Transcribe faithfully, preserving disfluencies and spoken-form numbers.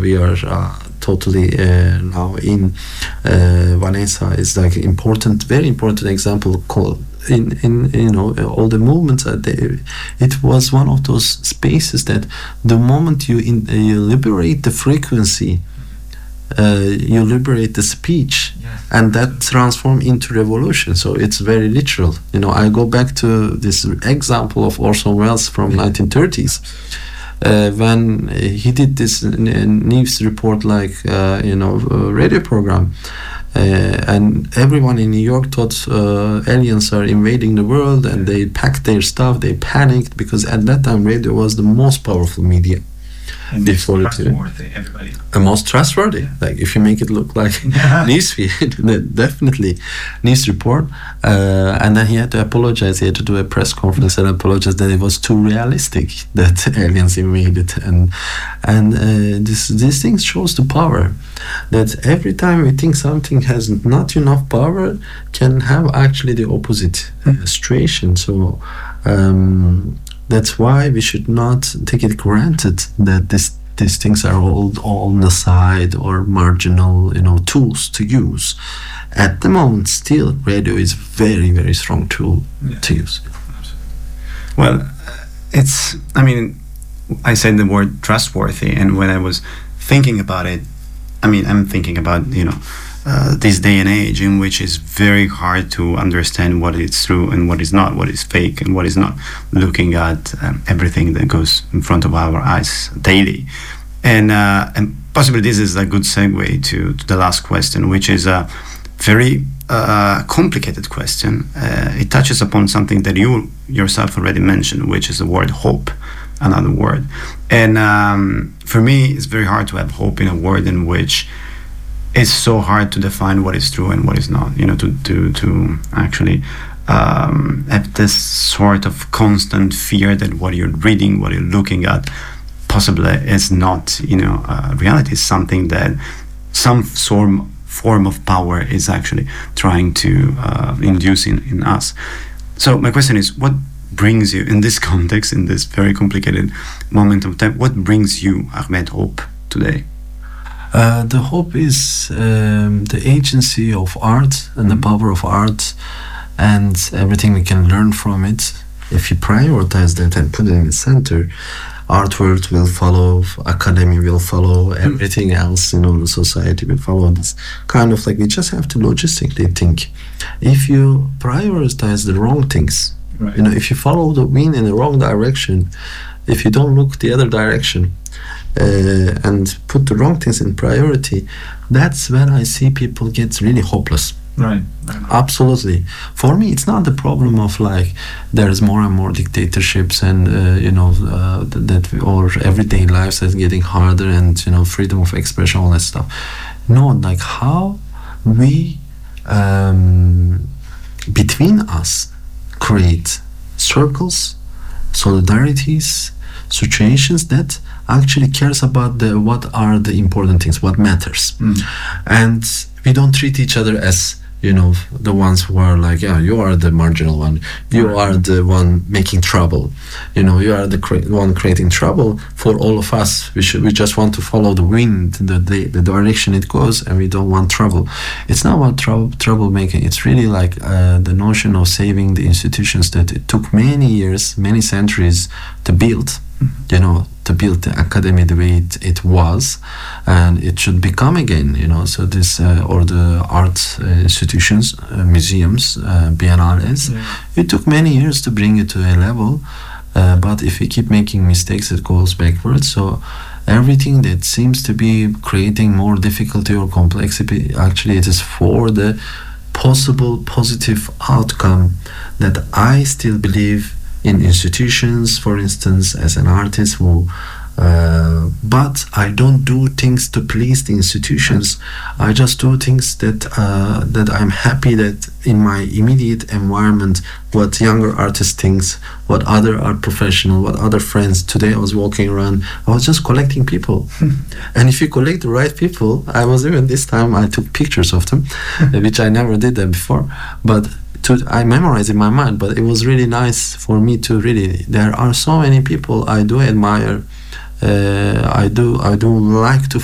we are uh, totally uh, now in uh, Vanessa is like important, very important example called in, in you know all the movements. Uh, they, it was one of those spaces that the moment you, in, uh, you liberate the frequency, Uh, you liberate the speech, yes. And that transform into revolution. So it's very literal. You know, I go back to this example of Orson Welles from nineteen thirties, uh, when he did this news report, like uh, you know, radio program, uh, and everyone in New York thought uh, aliens are invading the world, and they packed their stuff. They panicked because at that time radio was the most powerful media. And before most trustworthy, everybody. The most trustworthy. Yeah. Like if you make it look like yeah. newsfeed, definitely news report. Uh, and then he had to apologize. He had to do a press conference and apologize that it was too realistic that aliens invaded. And and uh, this this thing shows the power that every time we think something has not enough power, can have actually the opposite uh, situation. So. Um, That's why we should not take it granted that this, these things are all, all on the side or marginal, you know, tools to use. At the moment, still, radio is very, very strong tool yeah. to use. Absolutely. Well, it's, I mean, I said the word trustworthy, and when I was thinking about it, I mean, I'm thinking about, you know, Uh, this day and age in which it's very hard to understand what is true and what is not, what is fake and what is not, looking at um, everything that goes in front of our eyes daily. And uh, and possibly this is a good segue to, to the last question, which is a very uh, complicated question. Uh, it touches upon something that you yourself already mentioned, which is the word hope, another word. And um, for me, it's very hard to have hope in a word in which it's so hard to define what is true and what is not, you know, to, to, to actually um, have this sort of constant fear that what you're reading, what you're looking at, possibly is not, you know, uh, reality is something that some sort form of power is actually trying to uh, induce in, in us. So my question is, what brings you, in this context, in this very complicated moment of time, what brings you, Ahmed, hope today? Uh, the hope is um, the agency of art and the power of art and everything we can learn from it. If you prioritize that and put it in the center, art world will follow, academy will follow, everything else, you know, the society will follow. This kind of like, we just have to logistically think. If you prioritize the wrong things, right. You know, if you follow the wind in the wrong direction, if you don't look the other direction, Uh, and put the wrong things in priority, that's when I see people get really hopeless. Right. Absolutely. For me, it's not the problem of like there's more and more dictatorships and uh, you know uh, that we, or everyday lives is getting harder and you know freedom of expression, all that stuff. No, like how we um, between us create circles, solidarities, situations that actually cares about the what are the important things, what matters. Mm. And we don't treat each other as, you know, the ones who are like, yeah, you are the marginal one, you right. are the one making trouble, you know, you are the cre- one creating trouble for all of us. We should, we just want to follow the wind, the, the, the direction it goes, and we don't want trouble. It's not about trouble, troublemaking. It's really like uh, the notion of saving the institutions that it took many years, many centuries to build. You know, to build the academy the way it, it was, and it should become again, you know, so this, uh, or the art uh, institutions, uh, museums, uh, biennales, yeah. It took many years to bring it to a level, uh, but if we keep making mistakes, it goes backwards. So everything that seems to be creating more difficulty or complexity, actually it is for the possible positive outcome that I still believe in institutions, for instance, as an artist who, uh, but I don't do things to please the institutions. I just do things that uh, that I'm happy that in my immediate environment, what younger artist thinks, what other art professional, what other friends. Today I was walking around, I was just collecting people. And if you collect the right people, I was even this time, I took pictures of them, which I never did that before. But To, I memorized in my mind, but it was really nice for me to really. There are so many people I do admire. Uh, I do. I do like to